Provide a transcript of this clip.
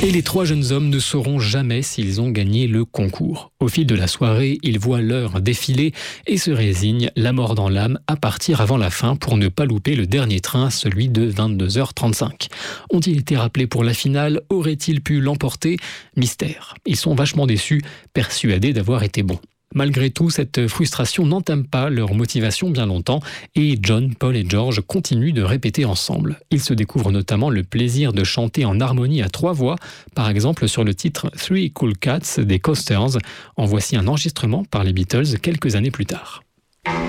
Et les trois jeunes hommes ne sauront jamais s'ils ont gagné le concours. Au fil de la soirée, ils voient l'heure défiler et se résignent, la mort dans l'âme, à partir avant la fin pour ne pas louper le dernier train, celui de 22h35. Ont-ils été rappelés pour la finale ? Auraient-ils pu l'emporter ? Mystère. Ils sont vachement déçus, persuadés d'avoir été bons. Malgré tout, cette frustration n'entame pas leur motivation bien longtemps et John, Paul et George continuent de répéter ensemble. Ils se découvrent notamment le plaisir de chanter en harmonie à trois voix, par exemple sur le titre Three Cool Cats des Coasters. En voici un enregistrement par les Beatles quelques années plus tard.